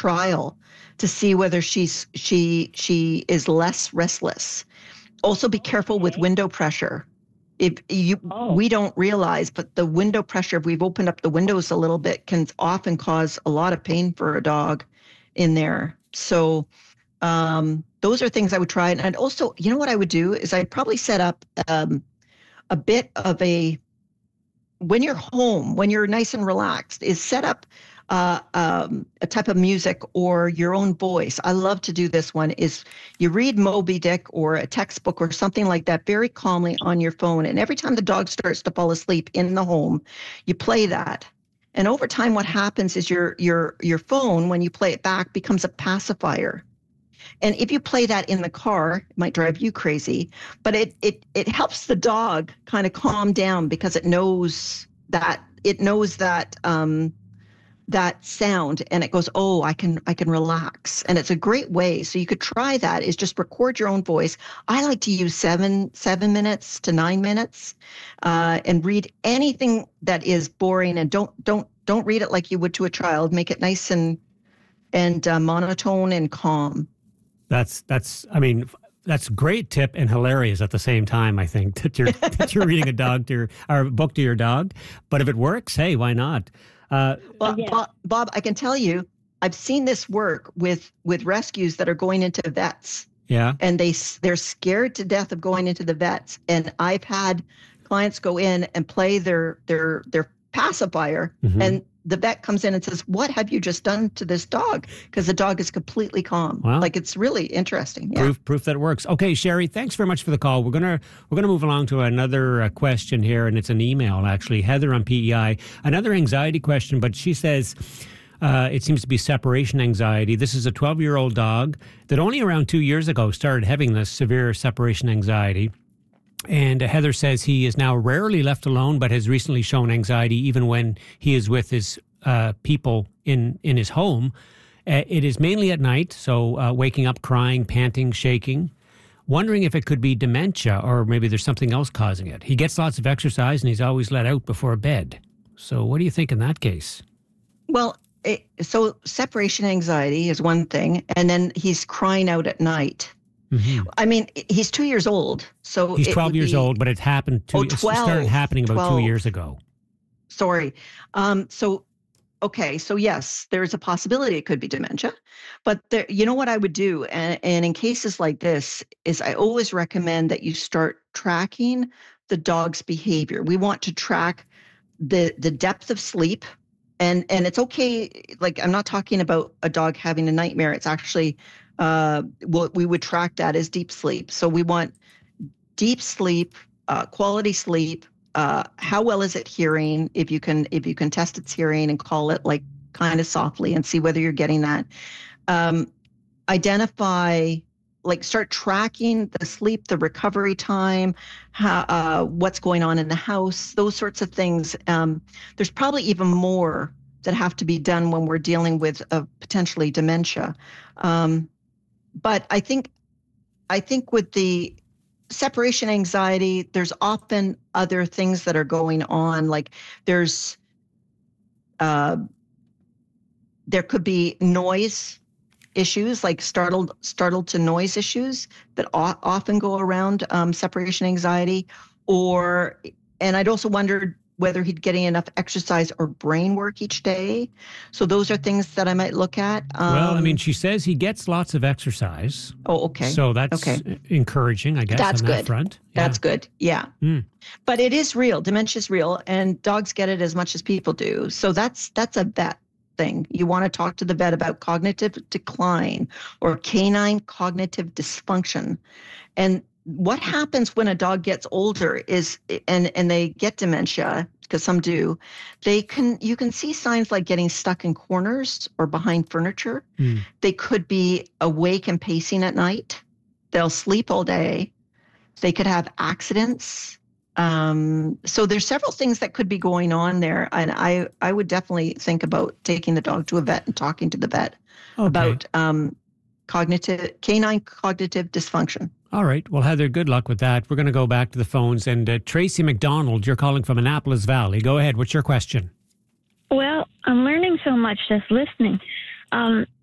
trial to see whether she is less restless. Also be careful with window pressure. We don't realize, but the window pressure, if we've opened up the windows a little bit, can often cause a lot of pain for a dog in there. So those are things I would try. And also, you know what I would do is I'd probably set up a bit of when you're home, when you're nice and relaxed, is set up a type of music or your own voice. I love to do this one, is you read Moby Dick or a textbook or something like that very calmly on your phone. And every time the dog starts to fall asleep in the home, you play that. And over time, what happens is your phone, when you play it back, becomes a pacifier. And if you play that in the car, it might drive you crazy, but it helps the dog kind of calm down because it knows that that sound, and it goes, oh, I can relax. And it's a great way. So you could try that, is just record your own voice. I like to use 7 minutes to 9 minutes, and read anything that is boring, and don't read it like you would to a child. Make it nice and monotone and calm. That's a great tip and hilarious at the same time, I think, that you're reading a book to your dog. But if it works, hey, why not? Bob, I can tell you, I've seen this work with rescues that are going into vets. Yeah. And they're scared to death of going into the vets. And I've had clients go in and play their pacifier, and the vet comes in and says, "What have you just done to this dog?" Because the dog is completely calm. Wow. Like, it's really interesting. Yeah. Proof that it works. Okay, Sherry, thanks very much for the call. We're gonna move along to another question here, and it's an email actually. Heather on PEI, another anxiety question, but she says it seems to be separation anxiety. This is a 12-year-old dog that only around 2 years ago started having this severe separation anxiety. And Heather says he is now rarely left alone, but has recently shown anxiety even when he is with his people in his home. It is mainly at night, so waking up, crying, panting, shaking. Wondering if it could be dementia or maybe there's something else causing it. He gets lots of exercise and he's always let out before bed. So what do you think in that case? Well, so separation anxiety is one thing, and then he's crying out at night. Mm-hmm. I mean, he's 2 years old, so he's 12 years old, but it happened to 12, it started happening about 2 years ago. Sorry. So yes, there's a possibility it could be dementia, but you know what I would do, and in cases like this, is I always recommend that you start tracking the dog's behavior. We want to track the depth of sleep, and it's okay. Like, I'm not talking about a dog having a nightmare. It's actually what we would track that as deep sleep. So we want deep sleep, quality sleep. How well is it hearing? If you can test its hearing and call it like kind of softly and see whether you're getting that. Identify, like, start tracking the sleep, the recovery time, what's going on in the house, those sorts of things. There's probably even more that have to be done when we're dealing with potentially dementia. But I think with the separation anxiety, there's often other things that are going on. Like, there could be noise issues, like startled to noise issues that often go around separation anxiety. And I'd also wondered whether he'd getting enough exercise or brain work each day. So those are things that I might look at. Well, I mean, she says he gets lots of exercise. Oh, okay. So that's encouraging, I guess, on that front. Yeah. That's good, yeah. Mm. But it is real. Dementia is real, and dogs get it as much as people do. So that's a vet thing. You want to talk to the vet about cognitive decline or canine cognitive dysfunction. And what happens when a dog gets older is, and they get dementia, because some do, you can see signs like getting stuck in corners or behind furniture. Mm. They could be awake and pacing at night. They'll sleep all day. They could have accidents. So there's several things that could be going on there. And I would definitely think about taking the dog to a vet and talking to the vet about canine cognitive dysfunction. All right. Well, Heather, good luck with that. We're going to go back to the phones. And Tracy McDonald, you're calling from Annapolis Valley. Go ahead. What's your question? Well, I'm learning so much just listening.